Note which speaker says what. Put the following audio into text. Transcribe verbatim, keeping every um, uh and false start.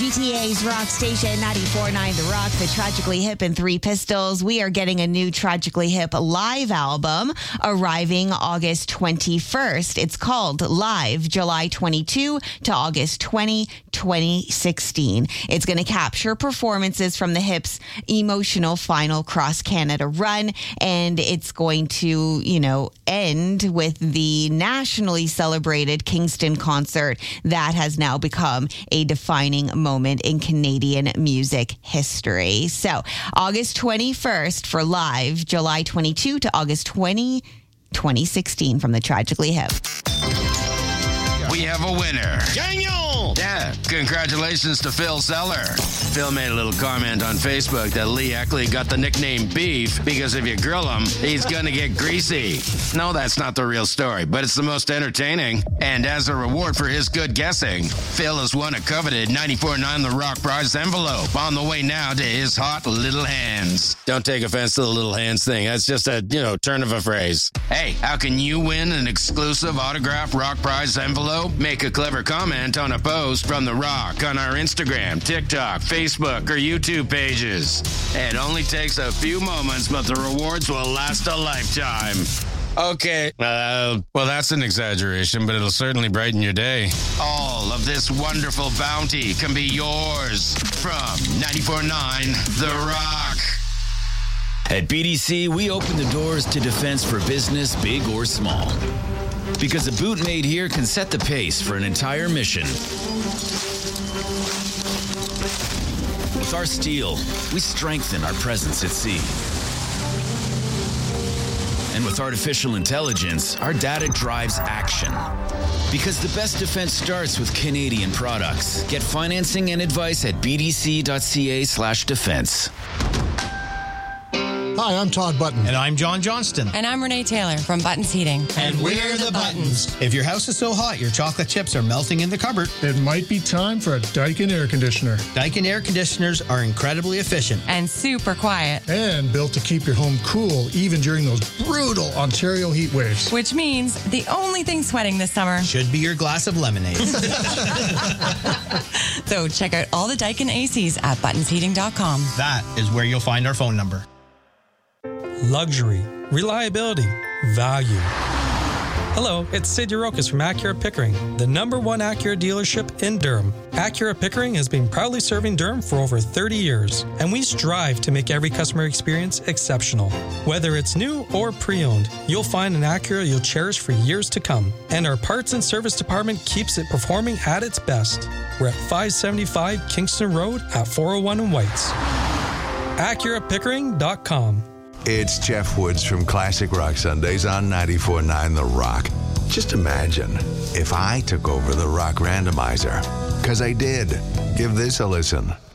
Speaker 1: G T A's rock station, ninety-four point nine The Rock, the Tragically Hip and Three Pistols. We are getting a new Tragically Hip live album arriving August twenty-first. It's called Live, July twenty-second to August twentieth, twenty sixteen. It's going to capture performances from the Hip's emotional final cross-Canada run, and it's going to, you know, end with the nationally celebrated Kingston concert that has now become a defining moment in Canadian music history. So, August twenty-first for Live, July twenty-second to August twentieth, twenty sixteen from the Tragically Hip.
Speaker 2: We have a winner.
Speaker 3: Daniel!
Speaker 2: Yeah, congratulations to Phil Zeller. Phil made a little comment on Facebook that Lee Eckley got the nickname Beef because if you grill him, he's going to get greasy. No, that's not the real story, but it's the most entertaining. And as a reward for his good guessing, Phil has won a coveted ninety-four point nine The Rock prize envelope on the way now to his hot little hands. Don't take offense to the little hands thing. That's just a, you know, turn of a phrase. Hey, how can you win an exclusive autographed Rock prize envelope? Make a clever comment on a post from The Rock on our Instagram, TikTok, Facebook, or YouTube pages. It only takes a few moments, but the rewards will last a lifetime. Okay, uh, well, that's an exaggeration, but it'll certainly brighten your day. All of this wonderful bounty can be yours from ninety-four point nine The Rock.
Speaker 4: At B D C, we open the doors to defense for business, big or small. Because a boot made here can set the pace for an entire mission. With our steel, we strengthen our presence at sea. And with artificial intelligence, our data drives action. Because the best defense starts with Canadian products. Get financing and advice at bdc.ca slash defense.
Speaker 5: Hi, I'm Todd Button.
Speaker 6: And I'm John Johnston.
Speaker 7: And I'm Renee Taylor from Buttons Heating.
Speaker 6: And we're the Buttons. If your house is so hot your chocolate chips are melting in the cupboard,
Speaker 5: it might be time for a Daikin air conditioner.
Speaker 6: Daikin air conditioners are incredibly efficient.
Speaker 7: And super quiet.
Speaker 5: And built to keep your home cool even during those brutal Ontario heat waves.
Speaker 7: Which means the only thing sweating this summer
Speaker 6: should be your glass of lemonade.
Speaker 7: So check out all the Daikin A Cs at buttons heating dot com.
Speaker 6: That is where you'll find our phone number.
Speaker 8: Luxury, reliability, value. Hello, it's Sid Urokas from Acura Pickering, the number one Acura dealership in Durham. Acura Pickering has been proudly serving Durham for over thirty years, and we strive to make every customer experience exceptional. Whether it's new or pre-owned, you'll find an Acura you'll cherish for years to come. And our parts and service department keeps it performing at its best. We're at five seventy-five Kingston Road at four oh one in Whites. Acura Pickering dot com.
Speaker 9: It's Jeff Woods from Classic Rock Sundays on ninety-four point nine The Rock. Just imagine if I took over the Rock Randomizer. Because I did. Give this a listen.